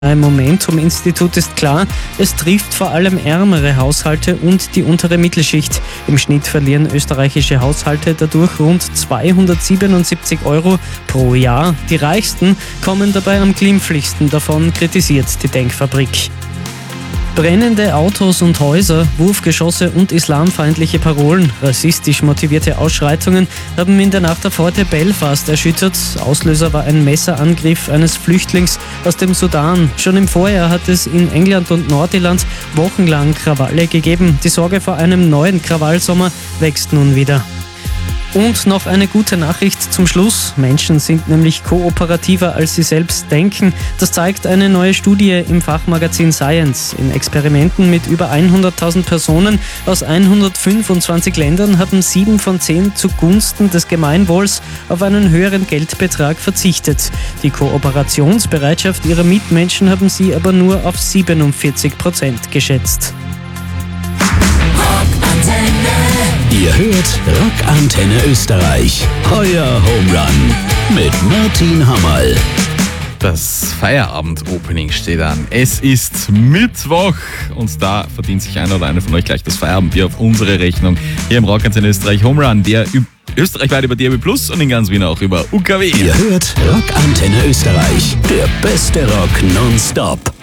Beim Momentum-Institut ist klar, es trifft vor allem ärmere Haushalte und die untere Mittelschicht. Im Schnitt verlieren österreichische Haushalte dadurch rund 277 € pro Jahr. Die Reichsten kommen dabei am glimpflichsten davon, kritisiert die Denkfabrik. Brennende Autos und Häuser, Wurfgeschosse und islamfeindliche Parolen, rassistisch motivierte Ausschreitungen haben in der Nacht auf heute Belfast erschüttert. Auslöser war ein Messerangriff eines Flüchtlings aus dem Sudan. Schon im Vorjahr hat es in England und Nordirland wochenlang Krawalle gegeben. Die Sorge vor einem neuen Krawallsommer wächst nun wieder. Und noch eine gute Nachricht zum Schluss. Menschen sind nämlich kooperativer, als sie selbst denken. Das zeigt eine neue Studie im Fachmagazin Science. In Experimenten mit über 100.000 Personen aus 125 Ländern haben 7 von 10 zugunsten des Gemeinwohls auf einen höheren Geldbetrag verzichtet. Die Kooperationsbereitschaft ihrer Mitmenschen haben sie aber nur auf 47% geschätzt. Ihr hört Rockantenne Österreich. Euer Home Run mit Martin Hammerl. Das Feierabend-Opening steht an. Es ist Mittwoch und da verdient sich einer oder eine von euch gleich das Feierabendbier auf unsere Rechnung. Hier im Rockantenne Österreich Home Run, der österreichweit über DAB+ und in ganz Wien auch über UKW. Ihr hört Rockantenne Österreich. Der beste Rock nonstop.